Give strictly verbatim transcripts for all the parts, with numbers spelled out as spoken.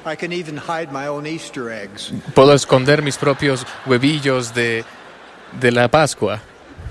I can even hide my own Easter eggs. Puedo esconder mis propios huevillos de, de la Pascua.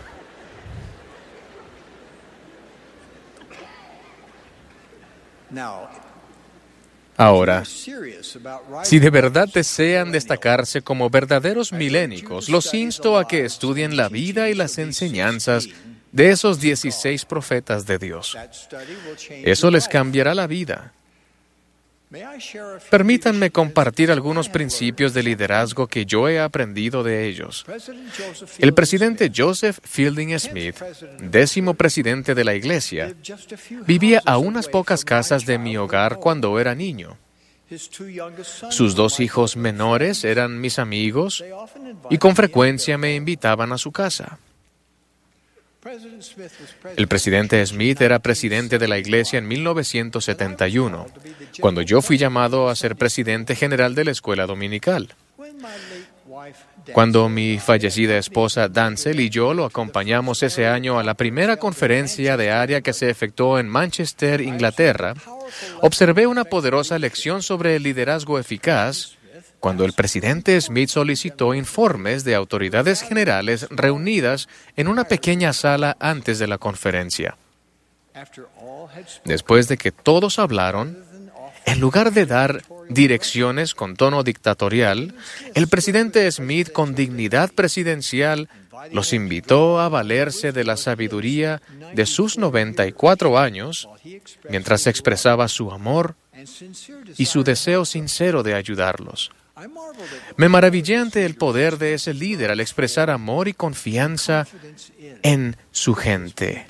Now, Ahora, serious about si rising de verdad desean destacarse como verdaderos milénicos, los insto a que estudien la vida y las enseñanzas de esos dieciséis profetas de Dios. that study will change Eso your les life. cambiará la vida. May I share a few Permítanme leadership compartir principles algunos I have principios de liderazgo que yo he aprendido de ellos. learned? President Joseph El Fielding presidente Smith Joseph Fielding Smith, décimo presidente de la Iglesia, lived just a few vivía a houses unas away pocas from my casas de mi childhood hogar home. cuando era niño. His two youngest sons Sus were dos my hijos childhood menores friends. eran mis amigos They often invited y con me frecuencia into me their home. invitaban a su casa. President Smith was president El presidente Smith era presidente de la Iglesia en mil novecientos setenta y uno, cuando yo fui llamado a ser presidente general de la escuela dominical. when my late wife, Cuando mi fallecida esposa Dancel y yo lo acompañamos ese año a la primera conferencia de área que se efectuó en Manchester, Inglaterra, observé una poderosa lección sobre el liderazgo eficaz cuando el presidente Smith solicitó informes de autoridades generales reunidas en una pequeña sala antes de la conferencia. after all had spoken, Después de que todos hablaron, en lugar de dar direcciones con tono dictatorial, el presidente Smith, con dignidad presidencial, los invitó a valerse de la sabiduría de sus noventa y cuatro años, he expressed mientras expresaba su amor and sincere y su desire. deseo sincero de ayudarlos. I marveled at Me maravillé ante el poder de ese líder al expresar amor y confianza confidence in. en su gente.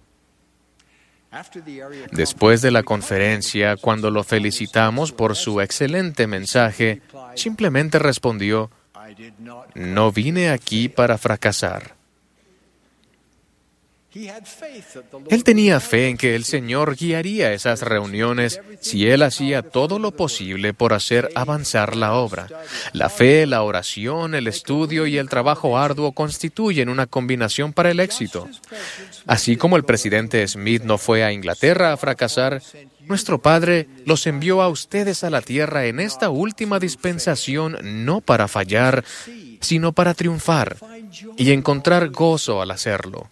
After the area Después de la conferencia, cuando lo felicitamos por su excelente mensaje, simplemente respondió, I did not. no vine aquí para fracasar. He had faith that the Lord Él tenía fe en que el Señor guiaría esas reuniones si él hacía todo lo posible por hacer avanzar la obra. La fe, la oración, el estudio y el trabajo arduo constituyen una combinación para el éxito. Así como el presidente Smith no fue a Inglaterra a fracasar, nuestro Padre los envió a ustedes a la tierra en esta última dispensación no para fallar, sino para triunfar y encontrar gozo al hacerlo.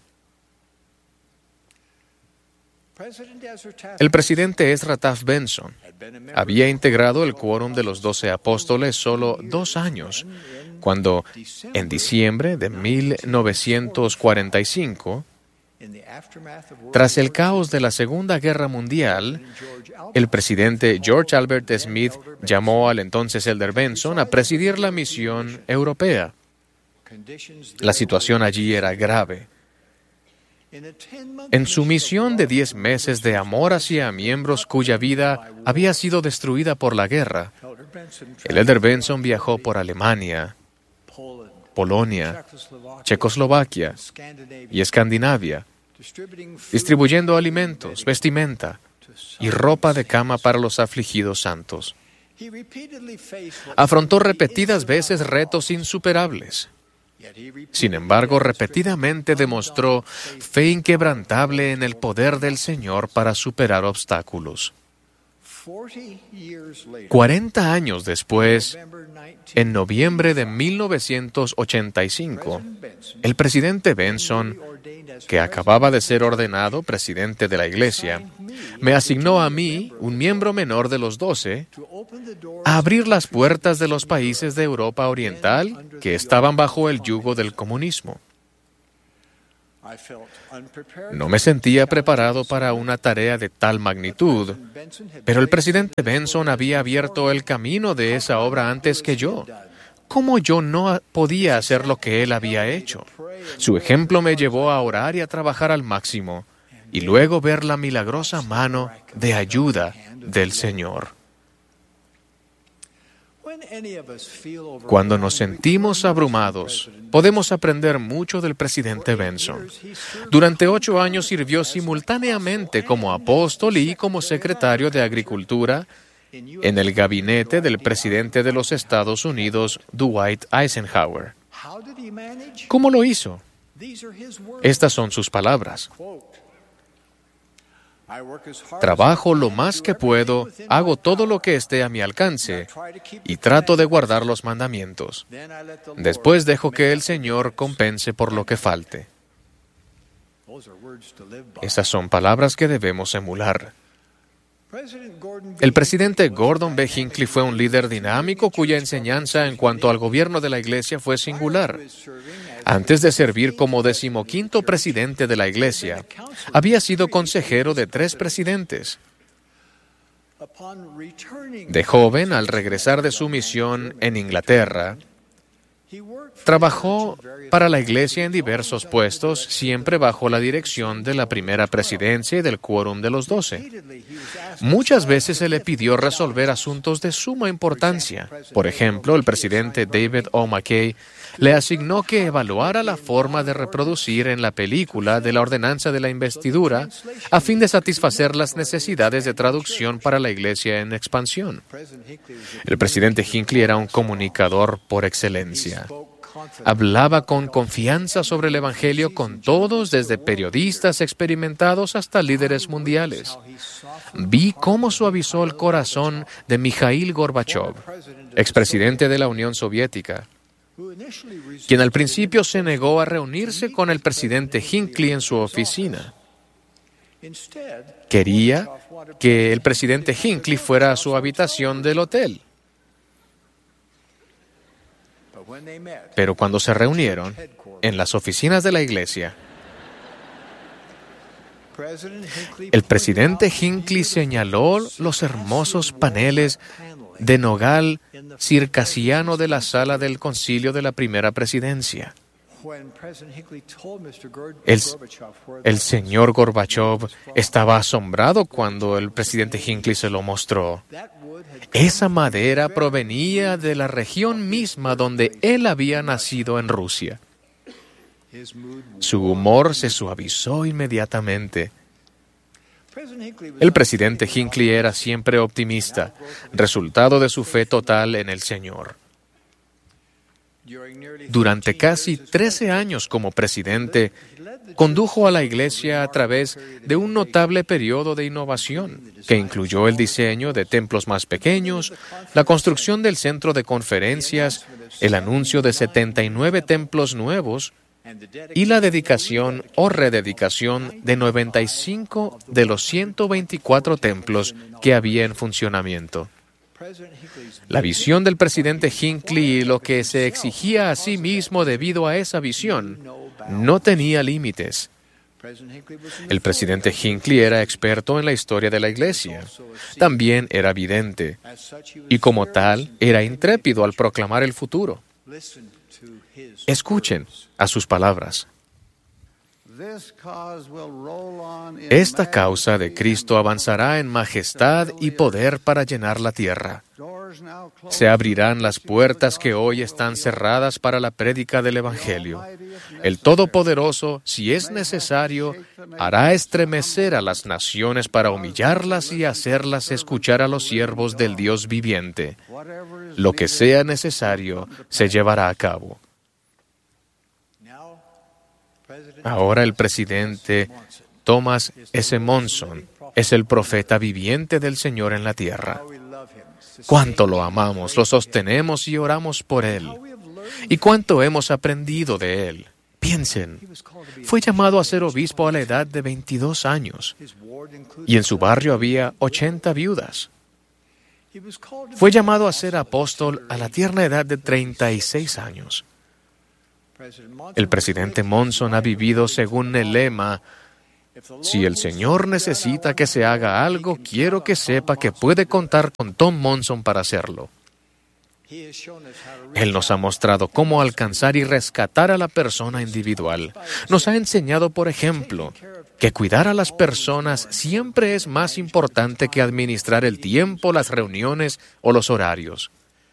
President Ezra Taft El presidente Ezra Taft Benson had been a member había integrado el quórum de los doce apóstoles solo dos años, cuando, en diciembre de mil novecientos cuarenta y cinco, in the aftermath of World tras el War caos de la Segunda Guerra Mundial, George Albert el presidente George Albert Smith llamó al entonces Elder Benson a presidir la misión europea. conditions La there situación were allí era grave. in a ten-month En su mission of misión de love diez meses de amor hacia miembros cuya vida había sido destruida por la guerra, Elder Benson el Elder Benson viajó por Alemania, Poland, Polonia, Czechoslovakia, Checoslovaquia Scandinavia, y Escandinavia, distributing food distribuyendo alimentos, vestimenta y ropa de cama para los afligidos santos. He repeatedly faced what Afrontó seemed to be repetidas veces insurmountable retos insuperables. Yet he repeatedly Sin embargo, demonstrated repetidamente demostró fe inquebrantable en el poder del Señor para superar obstáculos. forty years later, Cuarenta años después, November nineteenth, en noviembre de mil novecientos ochenta y cinco, President Benson, el presidente Benson, ordained as que acababa de ser ordenado presidente de la Iglesia, me asignó a mí, un miembro menor de los doce, to open the doors a abrir las puertas de los países de Europa Oriental que estaban bajo el yugo del comunismo. I felt unprepared No me sentía preparado para una tarea de tal magnitud, Benson had pero el placed presidente Benson había abierto el camino de esa obra antes que yo. ¿Cómo yo no podía hacer lo que él había hecho? Su ejemplo me llevó a orar y a trabajar al máximo, y luego ver la milagrosa mano de ayuda del Señor. when any of us feel overwhelmed, Cuando nos sentimos abrumados, podemos aprender mucho del presidente Benson. Durante ocho años sirvió simultáneamente como apóstol y como secretario de Agricultura en el gabinete del presidente de los Estados Unidos, Dwight Eisenhower. how did he manage? ¿Cómo lo hizo? These are his words. Estas son sus palabras. Quote, Trabajo lo más que puedo, hago todo lo que esté a mi alcance y trato de guardar los mandamientos. Después dejo que el Señor compense por lo que falte. Esas son palabras que debemos emular. El presidente Gordon B. Hinckley fue un líder dinámico cuya enseñanza en cuanto al gobierno de la Iglesia fue singular. Antes de servir como decimoquinto presidente de la Iglesia, había sido consejero de tres presidentes. De joven, al regresar de su misión en Inglaterra, trabajó para la Iglesia en diversos puestos, siempre bajo la dirección de la primera presidencia y del quórum de los doce. Muchas veces se le pidió resolver asuntos de suma importancia. Por ejemplo, el presidente David O. McKay le asignó que evaluara la forma de reproducir en la película de la ordenanza de la investidura a fin de satisfacer las necesidades de traducción para la Iglesia en expansión. El presidente Hinckley era un comunicador por excelencia. Hablaba con confianza sobre el Evangelio con todos, desde periodistas experimentados hasta líderes mundiales. Vi cómo suavizó el corazón de Mikhail Gorbachev, expresidente de la Unión Soviética, quien al principio se negó a reunirse con el presidente Hinckley en su oficina. Quería que el presidente Hinckley fuera a su habitación del hotel. Pero cuando se reunieron en las oficinas de la iglesia, el presidente Hinckley señaló los hermosos paneles de nogal circasiano de la sala del concilio de la primera presidencia. El, el señor Gorbachev estaba asombrado cuando el presidente Hinckley se lo mostró. Esa madera provenía de la región misma donde él había nacido en Rusia. Su humor se suavizó inmediatamente. El presidente Hinckley era siempre optimista, resultado de su fe total en el Señor. Durante casi trece años como presidente, condujo a la Iglesia a través de un notable periodo de innovación, que incluyó el diseño de templos más pequeños, la construcción del centro de conferencias, el anuncio de setenta y nueve templos nuevos y la dedicación o rededicación de noventa y cinco de los ciento veinticuatro templos que había en funcionamiento. La visión del presidente Hinckley y lo que se exigía a sí mismo debido a esa visión no tenía límites. El presidente Hinckley era experto en la historia de la Iglesia. También era vidente y como tal era intrépido al proclamar el futuro. Escuchen a sus palabras. Esta causa de Cristo avanzará en majestad y poder para llenar la tierra. Se abrirán las puertas que hoy están cerradas para la prédica del Evangelio. El Todopoderoso, si es necesario, hará estremecer a las naciones para humillarlas y hacerlas escuchar a los siervos del Dios viviente. Lo que sea necesario se llevará a cabo. Ahora el presidente Thomas S. Monson es el profeta viviente del Señor en la tierra. Cuánto lo amamos, lo sostenemos y oramos por él. Y cuánto hemos aprendido de él. Piensen, fue llamado a ser obispo a la edad de veintidós años. Y en su barrio había ochenta viudas. Fue llamado a ser apóstol a la tierna edad de treinta y seis años. El presidente Monson ha vivido según el lema: si el Señor necesita que se haga algo, quiero que sepa que puede contar con Tom Monson para hacerlo. Él nos ha mostrado cómo alcanzar y rescatar a la persona individual. Nos ha enseñado, por ejemplo, que cuidar a las personas siempre es más importante que administrar el tiempo, las reuniones o los horarios.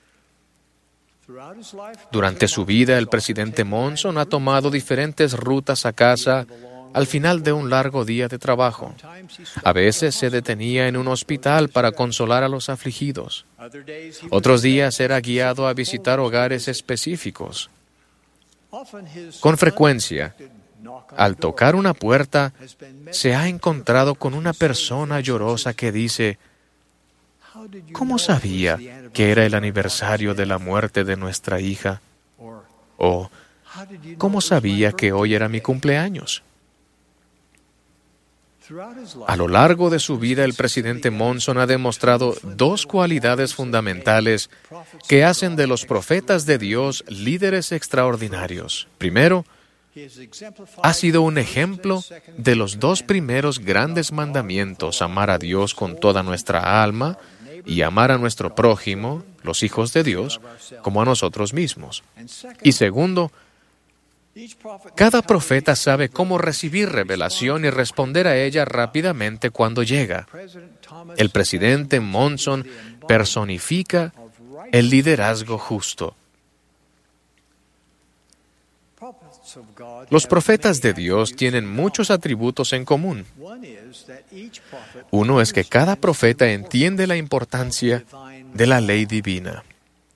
Durante su vida, el presidente Monson ha tomado diferentes rutas a casa al final de un largo día de trabajo. A veces se detenía en un hospital para consolar a los afligidos. Otros días era guiado a visitar hogares específicos. Con frecuencia, al tocar una puerta, se ha encontrado con una persona llorosa que dice: ¿cómo sabía que era el aniversario de la muerte de nuestra hija? O ¿cómo sabía que hoy era mi cumpleaños? A lo largo de su vida, el presidente Monson ha demostrado dos cualidades fundamentales que hacen de los profetas de Dios líderes extraordinarios. Primero, ha sido un ejemplo de los dos primeros grandes mandamientos: amar a Dios con toda nuestra alma y amar a nuestro prójimo, los hijos de Dios, como a nosotros mismos. Y segundo, cada profeta sabe cómo recibir revelación y responder a ella rápidamente cuando llega. El presidente Monson personifica el liderazgo justo. Los profetas de Dios tienen muchos atributos en común. Uno es que cada profeta entiende la importancia de la ley divina.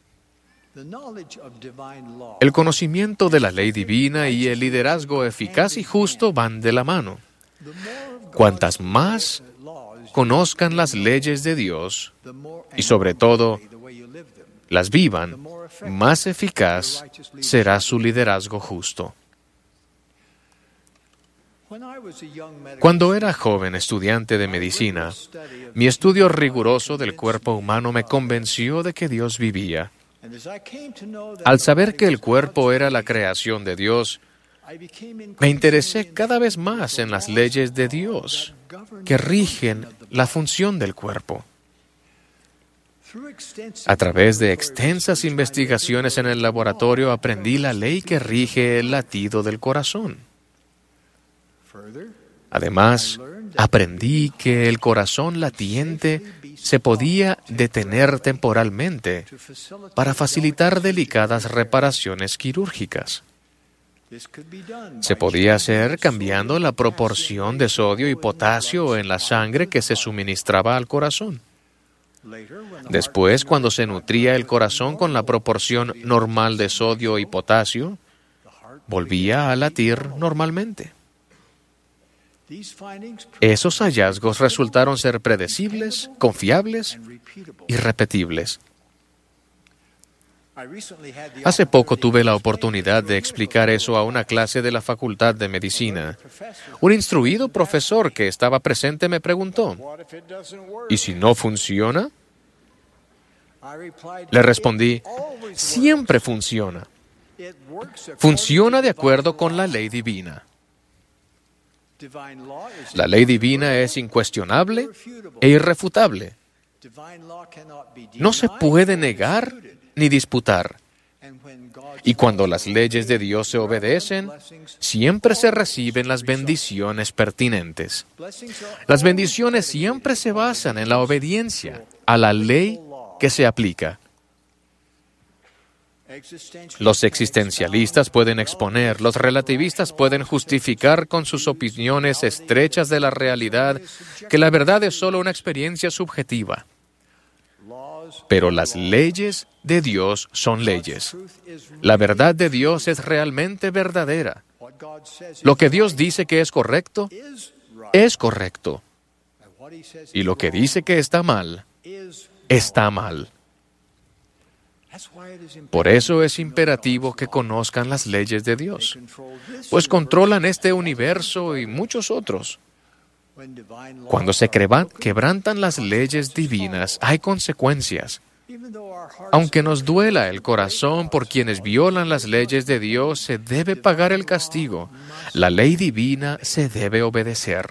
El conocimiento de la ley divina y el liderazgo eficaz y justo van de la mano. Cuantas más conozcan las leyes de Dios y sobre todo las vivan, más eficaz será su liderazgo justo. Cuando era joven estudiante de medicina, mi estudio riguroso del cuerpo humano me convenció de que Dios vivía. Al saber que el cuerpo era la creación de Dios, me interesé cada vez más en las leyes de Dios que rigen la función del cuerpo. A través de extensas investigaciones en el laboratorio aprendí la ley que rige el latido del corazón. Además, aprendí que el corazón latiente se podía detener temporalmente para facilitar delicadas reparaciones quirúrgicas. Se podía hacer cambiando la proporción de sodio y potasio en la sangre que se suministraba al corazón. Después, cuando se nutría el corazón con la proporción normal de sodio y potasio, volvía a latir normalmente. Esos hallazgos resultaron ser predecibles, confiables y repetibles. Hace poco tuve la oportunidad de explicar eso a una clase de la Facultad de Medicina. Un instruido profesor que estaba presente me preguntó: ¿y si no funciona? Le respondí: siempre funciona. Funciona de acuerdo con la ley divina. La ley divina es incuestionable e irrefutable. No se puede negar ni disputar. Y cuando las leyes de Dios se obedecen, siempre se reciben las bendiciones pertinentes. Las bendiciones siempre se basan en la obediencia a la ley que se aplica. Los existencialistas pueden exponer, los relativistas pueden justificar con sus opiniones estrechas de la realidad que la verdad es solo una experiencia subjetiva. Pero las leyes de Dios son leyes. La verdad de Dios es realmente verdadera. Lo que Dios dice que es correcto, es correcto. Y lo que dice que está mal, está mal. Por eso es imperativo que conozcan las leyes de Dios, pues controlan este universo y muchos otros. Cuando se quebrantan las leyes divinas, hay consecuencias. Aunque nos duela el corazón por quienes violan las leyes de Dios, se debe pagar el castigo. La ley divina se debe obedecer.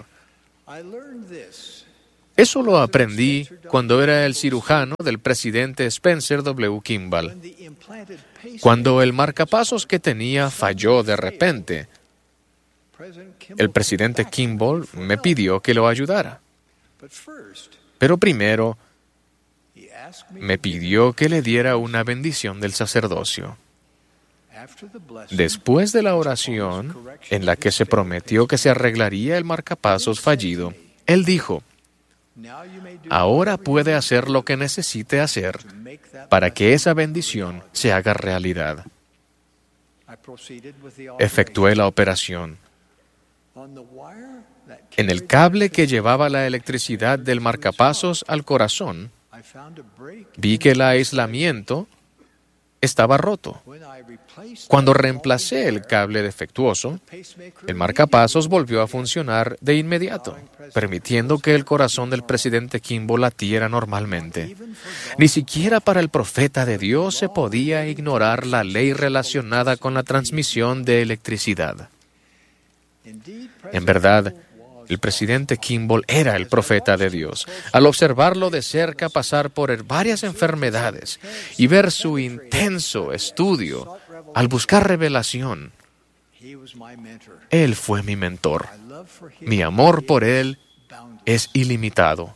Eso lo aprendí cuando era el cirujano del presidente Spencer W. Kimball. Cuando el marcapasos que tenía falló de repente, el presidente Kimball me pidió que lo ayudara. Pero primero, me pidió que le diera una bendición del sacerdocio. Después de la oración, en la que se prometió que se arreglaría el marcapasos fallido, él dijo: ahora puede hacer lo que necesite hacer para que esa bendición se haga realidad. Efectué la operación. En el cable que llevaba la electricidad del marcapasos al corazón, vi que el aislamiento estaba roto. Cuando reemplacé el cable defectuoso, el marcapasos volvió a funcionar de inmediato, permitiendo que el corazón del presidente Kimball latiera normalmente. Ni siquiera para el profeta de Dios se podía ignorar la ley relacionada con la transmisión de electricidad. En verdad, el presidente Kimball era el profeta de Dios. Al observarlo de cerca pasar por varias enfermedades y ver su intenso estudio, al buscar revelación, él fue mi mentor. Mi amor por él es ilimitado.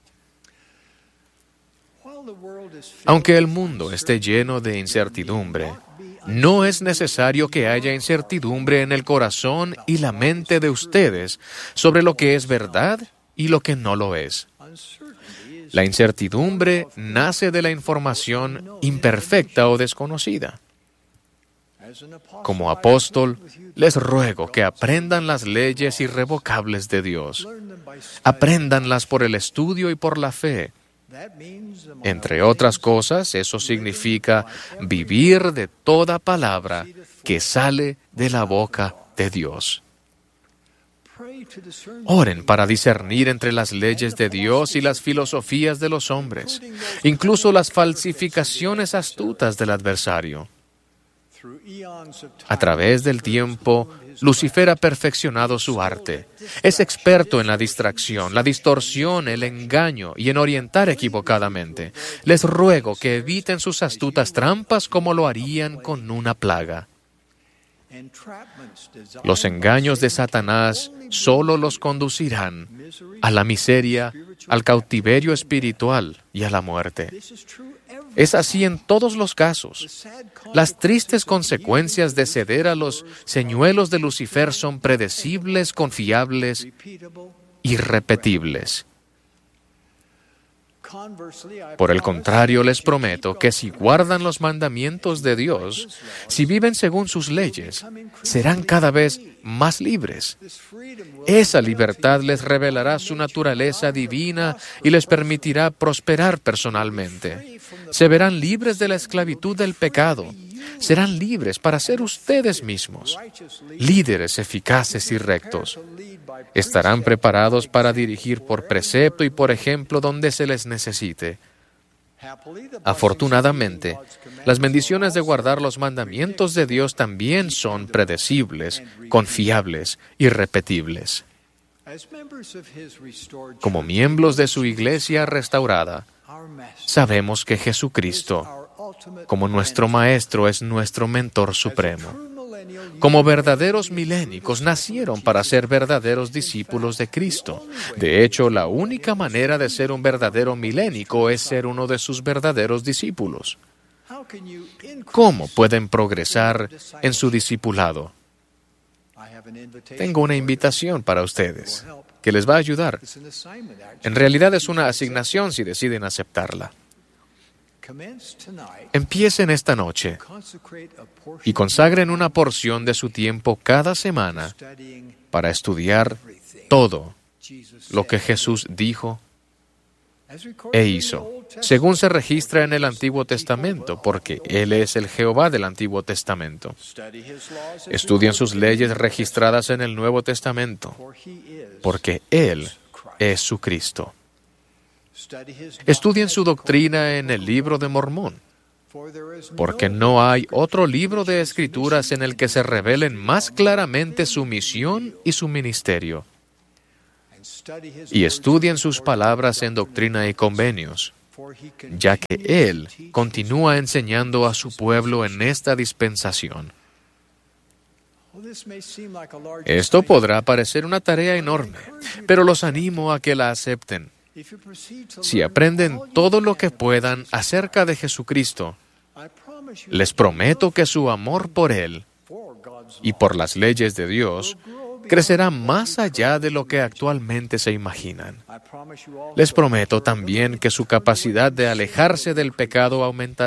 Aunque el mundo esté lleno de incertidumbre, no es necesario que haya incertidumbre en el corazón y la mente de ustedes sobre lo que es verdad y lo que no lo es. La incertidumbre nace de la información imperfecta o desconocida. Como apóstol, les ruego que aprendan las leyes irrevocables de Dios. Apréndanlas por el estudio y por la fe. Entre otras cosas, eso significa vivir de toda palabra que sale de la boca de Dios. Oren para discernir entre las leyes de Dios y las filosofías de los hombres, incluso las falsificaciones astutas del adversario. A través del tiempo, Lucifer ha perfeccionado su arte. Es experto en la distracción, la distorsión, el engaño y en orientar equivocadamente. Les ruego que eviten sus astutas trampas como lo harían con una plaga. Los engaños de Satanás solo los conducirán a la miseria, al cautiverio espiritual y a la muerte. Es así en todos los casos. Las tristes consecuencias de ceder a los señuelos de Lucifer son predecibles, confiables y irrepetibles. Por el contrario, les prometo que si guardan los mandamientos de Dios, si viven según sus leyes, serán cada vez más libres. Esa libertad les revelará su naturaleza divina y les permitirá prosperar personalmente. Se verán libres de la esclavitud del pecado. Serán libres para ser ustedes mismos, líderes eficaces y rectos. Estarán preparados para dirigir por precepto y por ejemplo donde se les necesite. Afortunadamente, las bendiciones de guardar los mandamientos de Dios también son predecibles, confiables y repetibles. Como miembros de su iglesia restaurada, sabemos que Jesucristo, como nuestro Maestro, es nuestro mentor supremo. Como verdaderos milénicos, nacieron para ser verdaderos discípulos de Cristo. De hecho, la única manera de ser un verdadero milénico es ser uno de sus verdaderos discípulos. ¿Cómo pueden progresar en su discipulado? Tengo una invitación para ustedes que les va a ayudar. En realidad es una asignación si deciden aceptarla. Empiecen esta noche y consagren una porción de su tiempo cada semana para estudiar todo lo que Jesús dijo e hizo, según se registra en el Antiguo Testamento, porque Él es el Jehová del Antiguo Testamento. Estudien sus leyes registradas en el Nuevo Testamento, porque Él es su Cristo. Estudien su doctrina en el Libro de Mormón, porque no hay otro libro de Escrituras en el que se revelen más claramente su misión y su ministerio. Y estudien sus palabras en Doctrina y Convenios, ya que Él continúa enseñando a su pueblo en esta dispensación. Esto podrá parecer una tarea enorme, pero los animo a que la acepten. Si aprenden todo lo que puedan acerca de Jesucristo, les prometo que su amor por Él y por las leyes de Dios crecerá más allá de lo que actualmente se imaginan. Les prometo también que su capacidad de alejarse del pecado aumentará.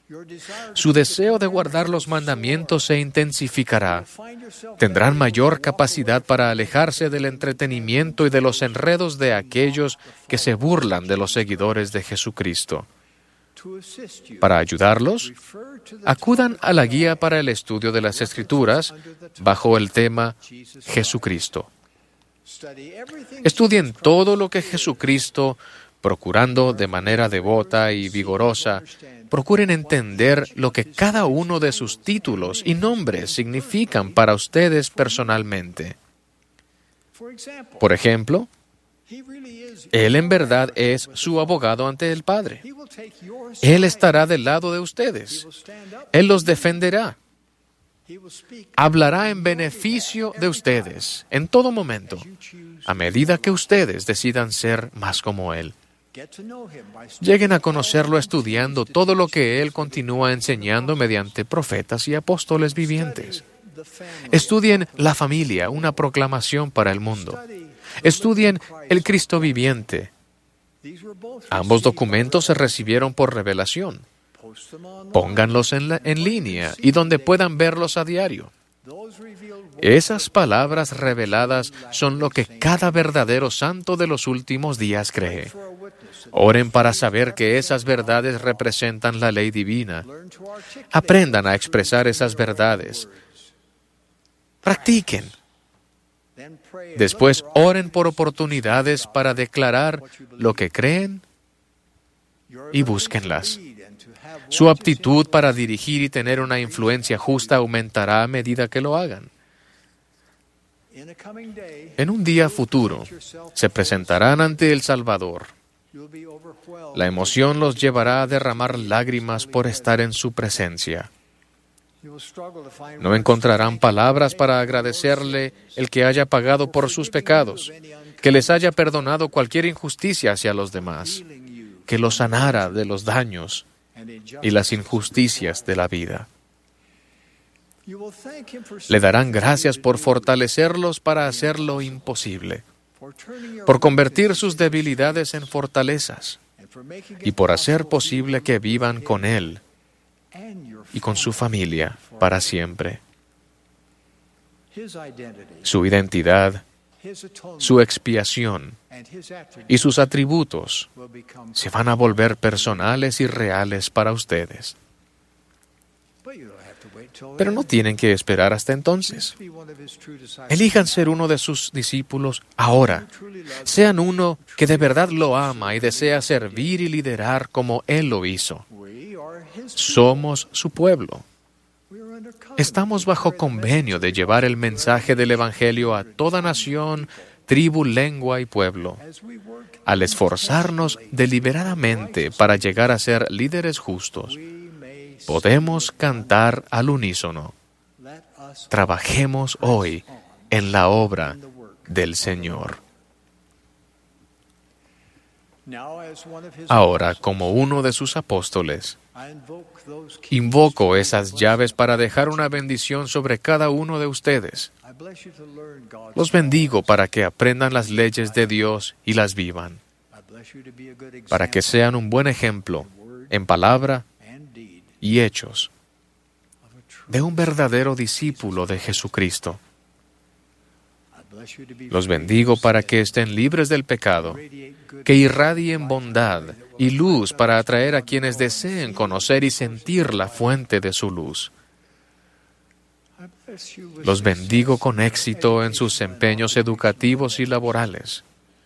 Su deseo de guardar los mandamientos se intensificará. Tendrán mayor capacidad para alejarse del entretenimiento y de los enredos de aquellos que se burlan de los seguidores de Jesucristo. Para ayudarlos, acudan a la guía para el estudio de las Escrituras bajo el tema Jesucristo. Estudien todo lo que Jesucristo, procurando de manera devota y vigorosa, procuren entender lo que cada uno de sus títulos y nombres significan para ustedes personalmente. Por ejemplo, Él en verdad es su abogado ante el Padre. Él estará del lado de ustedes. Él los defenderá. Hablará en beneficio de ustedes en todo momento, a medida que ustedes decidan ser más como Él. Lleguen a conocerlo estudiando todo lo que Él continúa enseñando mediante profetas y apóstoles vivientes. Estudien la familia, una proclamación para el mundo. Estudien el Cristo viviente. Ambos documentos se recibieron por revelación. Pónganlos en, la, en línea y donde puedan verlos a diario. Esas palabras reveladas son lo que cada verdadero santo de los últimos días cree. Oren para saber que esas verdades representan la ley divina. Aprendan a expresar esas verdades. Practiquen. Después, oren por oportunidades para declarar lo que creen y búsquenlas. Su aptitud para dirigir y tener una influencia justa aumentará a medida que lo hagan. En un día futuro, se presentarán ante el Salvador. La emoción los llevará a derramar lágrimas por estar en su presencia. No encontrarán palabras para agradecerle el que haya pagado por sus pecados, que les haya perdonado cualquier injusticia hacia los demás, que los sanara de los daños y las injusticias de la vida. Le darán gracias por fortalecerlos para hacer lo imposible, por convertir sus debilidades en fortalezas y por hacer posible que vivan con Él y con su familia para siempre. Su identidad, su expiación y sus atributos se van a volver personales y reales para ustedes. Pero no tienen que esperar hasta entonces. Elijan ser uno de sus discípulos ahora. Sean uno que de verdad lo ama y desea servir y liderar como Él lo hizo. Somos su pueblo. Estamos bajo convenio de llevar el mensaje del Evangelio a toda nación, tribu, lengua y pueblo. Al esforzarnos deliberadamente para llegar a ser líderes justos, podemos cantar al unísono. Trabajemos hoy en la obra del Señor. Ahora, como uno de sus apóstoles, invoco esas llaves para dejar una bendición sobre cada uno de ustedes. Los bendigo para que aprendan las leyes de Dios y las vivan, para que sean un buen ejemplo en palabra y hechos de un verdadero discípulo de Jesucristo. Los bendigo para que estén libres del pecado, que irradien bondad y luz para atraer a quienes deseen conocer y sentir la fuente de su luz. Los bendigo con éxito en sus empeños educativos y laborales.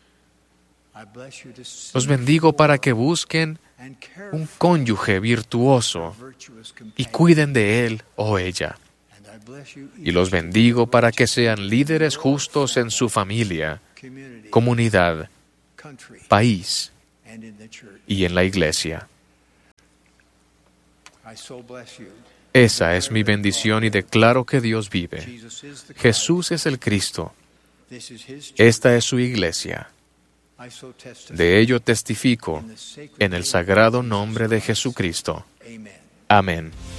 Los bendigo para que busquen un cónyuge virtuoso y cuiden de él o ella. Y los bendigo para que sean líderes justos en su familia, comunidad, país y en la iglesia. Esa es mi bendición y declaro que Dios vive. Jesús es el Cristo. Esta es su iglesia. De ello testifico en el sagrado nombre de Jesucristo. Amén.